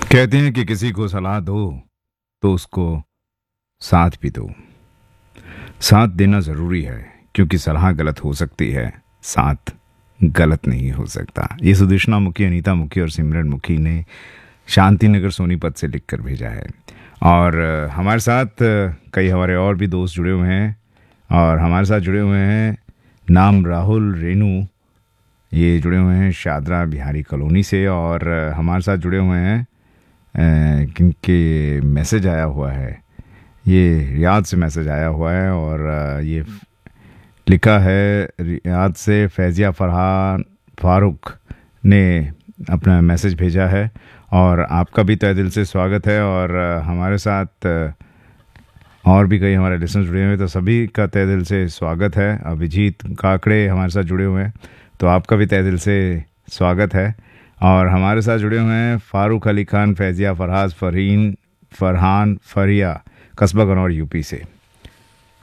कहते हैं कि किसी को सलाह दो तो उसको साथ भी दो। साथ देना ज़रूरी है क्योंकि सलाह गलत हो सकती है, साथ गलत नहीं हो सकता। ये सुदेशना मुखी, अनीता मुखी और सिमरन मुखी ने शांति नगर सोनीपत से लिख कर भेजा है। और हमारे साथ कई हमारे और भी दोस्त जुड़े हुए हैं और हमारे साथ जुड़े हुए हैं नाम राहुल रेनू, ये जुड़े हुए हैं शादरा बिहारी कॉलोनी से। और हमारे साथ जुड़े हुए हैं किनके मैसेज आया हुआ है, ये रियाद से मैसेज आया हुआ है और ये लिखा है रियाद से फैज़िया फरहान फारूक ने अपना मैसेज भेजा है। और आपका भी तहे दिल से स्वागत है। और हमारे साथ और भी कई हमारे लिसनर्स जुड़े हुए हैं, तो सभी का तहे दिल से स्वागत है। अभिजीत काकड़े हमारे साथ जुड़े हुए हैं, तो आपका भी तहे दिल से स्वागत है। और हमारे साथ जुड़े हुए हैं फ़ारूक अली खान, फैज़िया फरहान फरिया, कस्बा गनौर यूपी से।